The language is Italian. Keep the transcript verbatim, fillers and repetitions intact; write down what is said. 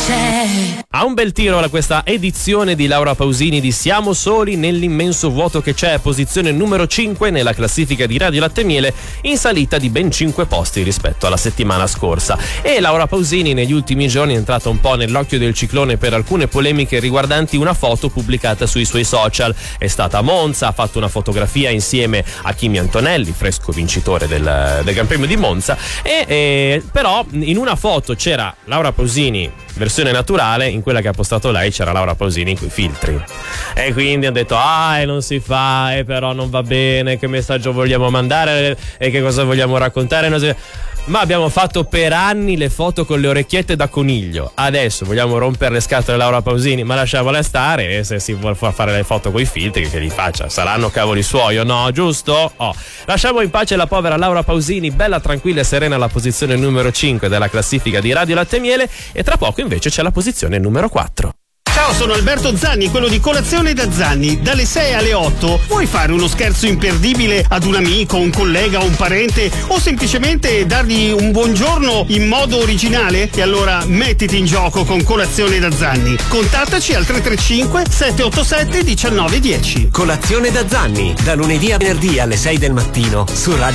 c'è. Ha un bel tiro questa edizione di Laura Pausini di Siamo soli nell'immenso vuoto che c'è, posizione numero cinque nella classifica di Radio Latte e Miele, in salita di ben cinque posti rispetto alla settimana scorsa. E Laura Pausini negli ultimi giorni è entrata un po' nell'occhio del ciclone per alcune polemiche riguardanti una foto pubblicata sui suoi social. È stata a Monza, ha fatto una fotografia insieme a Kimi Antonelli, fresco vincitore del, del Gran Premio di Monza, e, e però in una foto c'era Laura Pausini versione naturale, in quella che ha postato lei c'era Laura Pausini con i filtri, e quindi hanno detto ah, e non si fa, e però non va bene, che messaggio vogliamo mandare e che cosa vogliamo raccontare, non si... Ma abbiamo fatto per anni le foto con le orecchiette da coniglio, adesso vogliamo rompere le scatole a Laura Pausini, ma lasciamola stare, e se si vuole fare le foto con i filtri che li faccia, saranno cavoli suoi o no, giusto? Oh. Lasciamo in pace la povera Laura Pausini, bella, tranquilla e serena alla posizione numero cinque della classifica di Radio Latte e Miele, e tra poco invece c'è la posizione numero quattro. Ciao, sono Alberto Zanni, quello di Colazione da Zanni. Dalle sei alle otto vuoi fare uno scherzo imperdibile ad un amico, un collega, un parente, o semplicemente dargli un buongiorno in modo originale? E allora mettiti in gioco con Colazione da Zanni. Contattaci al tre tre cinque sette otto sette uno nove uno zero. Colazione da Zanni, da lunedì a venerdì alle sei del mattino su Radio